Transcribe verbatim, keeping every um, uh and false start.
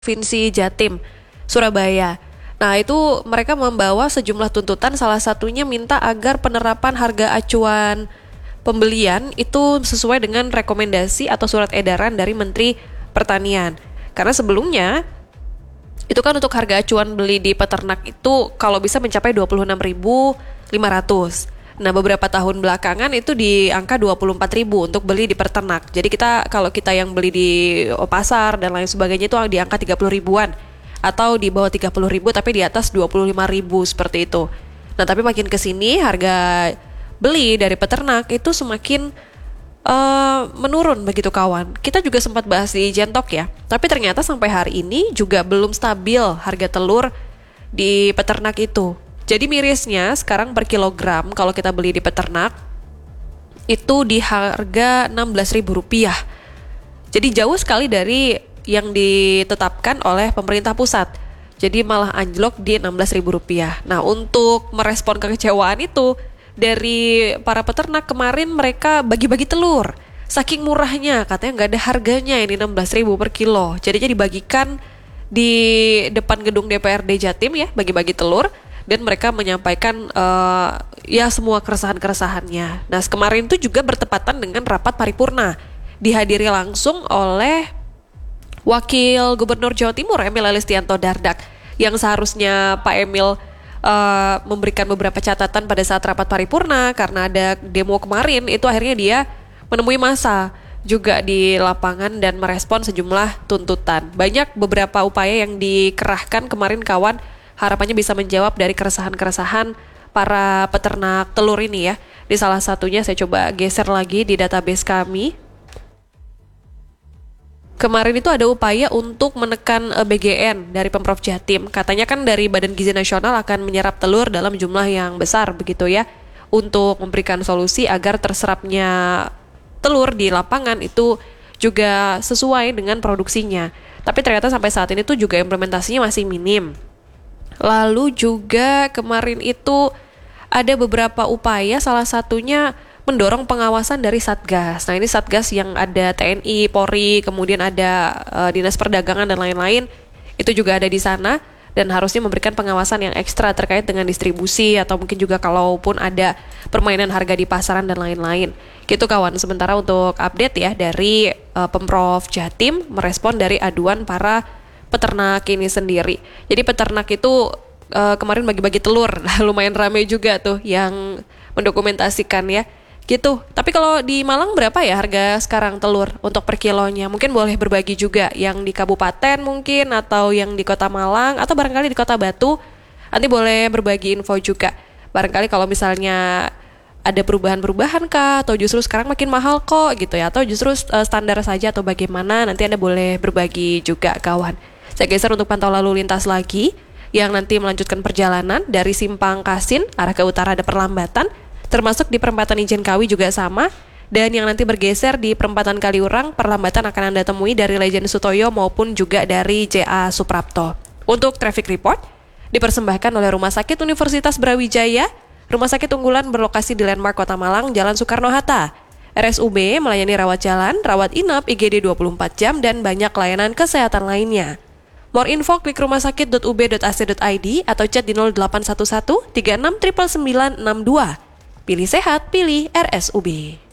Provinsi Jatim, Surabaya. Nah, itu mereka membawa sejumlah tuntutan, salah satunya minta agar penerapan harga acuan pembelian itu sesuai dengan rekomendasi atau surat edaran dari Menteri Pertanian. Karena sebelumnya itu kan untuk harga acuan beli di peternak itu kalau bisa mencapai dua puluh enam ribu lima ratus. Nah, beberapa tahun belakangan itu di angka dua puluh empat ribu untuk beli di peternak. Jadi kita kalau kita yang beli di pasar dan lain sebagainya itu di angka tiga puluh ribuan atau di bawah tiga puluh ribu tapi di atas dua puluh lima ribu seperti itu. Nah, tapi makin ke sini harga beli dari peternak itu semakin uh, menurun begitu kawan. Kita juga sempat bahas di Jentok ya. Tapi ternyata sampai hari ini juga belum stabil harga telur di peternak itu. Jadi mirisnya sekarang per kilogram kalau kita beli di peternak itu di harga enam belas ribu rupiah. Jadi jauh sekali dari yang ditetapkan oleh pemerintah pusat. Jadi malah anjlok di enam belas ribu rupiah. Nah, untuk merespon kekecewaan itu dari para peternak kemarin mereka bagi-bagi telur. Saking murahnya katanya nggak ada harganya ini enam belas ribu per kilo. Jadinya dibagikan di depan gedung D P R D Jatim ya, bagi-bagi telur. Dan mereka menyampaikan uh, ya semua keresahan-keresahannya. Nah, kemarin itu juga bertepatan dengan rapat paripurna. Dihadiri langsung oleh Wakil Gubernur Jawa Timur Emil Elistianto Dardak. Yang seharusnya Pak Emil uh, memberikan beberapa catatan pada saat rapat paripurna. Karena ada demo kemarin, itu akhirnya dia menemui massa juga di lapangan dan merespon sejumlah tuntutan. Banyak beberapa upaya yang dikerahkan kemarin kawan, harapannya bisa menjawab dari keresahan-keresahan para peternak telur ini ya. Di salah satunya saya coba geser lagi di database kami. Kemarin itu ada upaya untuk menekan B G N dari Pemprov Jatim. Katanya kan dari Badan Gizi Nasional akan menyerap telur dalam jumlah yang besar begitu ya. Untuk memberikan solusi agar terserapnya telur di lapangan itu juga sesuai dengan produksinya. Tapi ternyata sampai saat ini tuh juga implementasinya masih minim. Lalu juga kemarin itu ada beberapa upaya, salah satunya mendorong pengawasan dari Satgas. Nah, ini Satgas yang ada T N I, Polri, kemudian ada uh, Dinas Perdagangan dan lain-lain. Itu juga ada di sana dan harusnya memberikan pengawasan yang ekstra terkait dengan distribusi atau mungkin juga kalaupun ada permainan harga di pasaran dan lain-lain. Gitu kawan, sementara untuk update ya dari uh, Pemprov Jatim merespon dari aduan para peternak ini sendiri. Jadi peternak itu uh, kemarin bagi-bagi telur, lumayan ramai juga tuh yang mendokumentasikan ya. Gitu. Tapi kalau di Malang berapa ya harga sekarang telur untuk per kilonya? Mungkin boleh berbagi juga yang di kabupaten mungkin atau yang di Kota Malang atau barangkali di Kota Batu. Nanti boleh berbagi info juga. Barangkali kalau misalnya ada perubahan-perubahan kah atau justru sekarang makin mahal kok gitu ya, atau justru uh, standar saja atau bagaimana, nanti Anda boleh berbagi juga kawan. Saya geser untuk pantau lalu lintas lagi yang nanti melanjutkan perjalanan dari Simpang Kasin arah ke utara ada perlambatan, termasuk di perempatan Ijen Kawi juga sama, dan yang nanti bergeser di perempatan Kaliurang perlambatan akan Anda temui dari Legend Sutoyo maupun juga dari J A Suprapto. Untuk traffic report dipersembahkan oleh Rumah Sakit Universitas Brawijaya, rumah sakit unggulan berlokasi di Landmark Kota Malang, Jalan Soekarno-Hatta. R S U B melayani rawat jalan, rawat inap, I G D dua puluh empat jam, dan banyak layanan kesehatan lainnya. More info klik rumahsakit dot u b dot a c dot i d atau chat di nol delapan satu satu tiga enam sembilan sembilan enam dua. Pilih sehat, pilih R S U B.